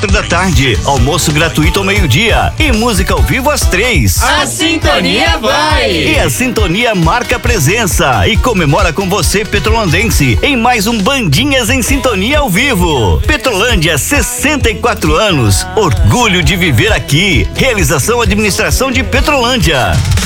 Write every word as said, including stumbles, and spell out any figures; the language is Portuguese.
quatro da tarde, almoço gratuito ao meio-dia e música ao vivo às três. A sintonia vai! E a sintonia marca presença e comemora com você, petrolandense, em mais um Bandinhas em Sintonia ao vivo. Petrolândia, sessenta e quatro anos, orgulho de viver aqui. Realização Administração de Petrolândia.